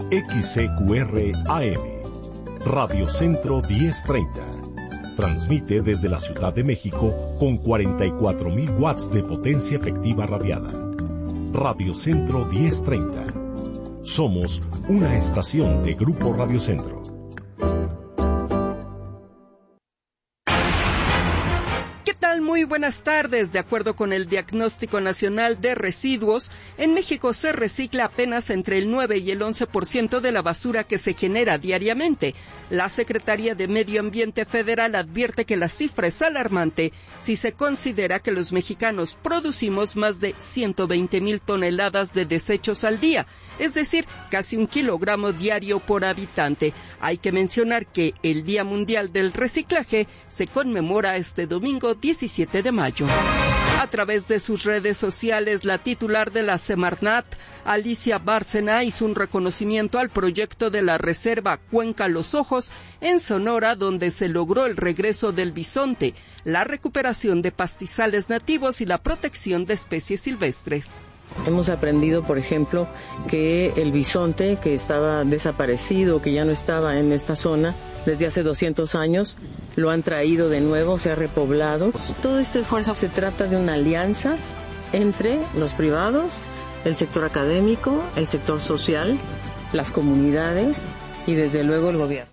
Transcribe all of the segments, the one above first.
XCQR AM, Radio Centro 1030. Transmite desde la Ciudad de México con 44,000 watts de potencia efectiva radiada. Radio Centro 1030. Somos una estación de Grupo Radio Centro. Muy buenas tardes. De acuerdo con el Diagnóstico Nacional de Residuos, en México se recicla apenas entre el 9 y el 11% de la basura que se genera diariamente. La Secretaría de Medio Ambiente Federal advierte que la cifra es alarmante si se considera que los mexicanos producimos más de 120,000 toneladas de desechos al día, es decir, casi 1 kilogramo diario por habitante. Hay que mencionar que el Día Mundial del Reciclaje se conmemora este domingo 17 de mayo. A través de sus redes sociales, la titular de la Semarnat, Alicia Bárcena, hizo un reconocimiento al proyecto de la Reserva Cuenca Los Ojos en Sonora, donde se logró el regreso del bisonte, la recuperación de pastizales nativos y la protección de especies silvestres. Hemos aprendido, por ejemplo, que el bisonte, que estaba desaparecido, que ya no estaba en esta zona desde hace 200 años, lo han traído de nuevo, se ha repoblado. Todo este esfuerzo se trata de una alianza entre los privados, el sector académico, el sector social, las comunidades y desde luego el gobierno.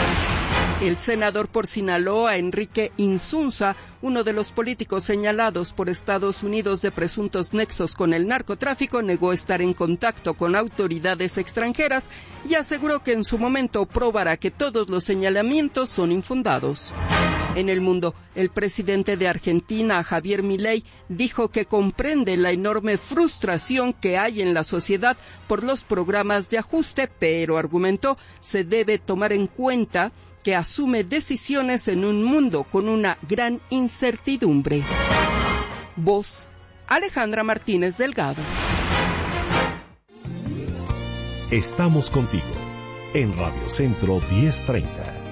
El senador por Sinaloa, Enrique Insunza, uno de los políticos señalados por Estados Unidos de presuntos nexos con el narcotráfico, negó estar en contacto con autoridades extranjeras y aseguró que en su momento probará que todos los señalamientos son infundados. En el mundo, el presidente de Argentina, Javier Milei, dijo que comprende la enorme frustración que hay en la sociedad por los programas de ajuste, pero argumentó se debe tomar en cuenta que asume decisiones en un mundo con una gran incertidumbre. Voz, Alejandra Martínez Delgado. Estamos contigo en Radio Centro 1030.